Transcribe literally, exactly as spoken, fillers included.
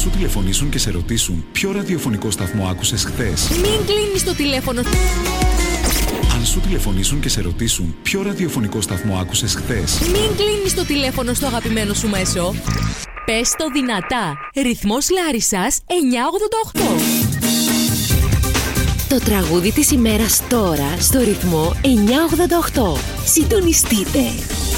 σου τηλεφωνήσουν και σε ρωτήσουν ποιο ραδιοφωνικό σταθμό άκουσες χθες. Μην κλείνεις το τηλέφωνο. Αν σου τηλεφωνήσουν και σε ρωτήσουν ποιο ραδιοφωνικό σταθμό άκουσες χθες. Μην κλείνεις το τηλέφωνο στο αγαπημένο σου μέσο. Πες το δυνατά. Ρυθμός Λάρισσας εννιακόσια ογδόντα οκτώ. Το τραγούδι της ημέρας τώρα στο ρυθμό εννιακόσια ογδόντα οκτώ. Συντονιστείτε.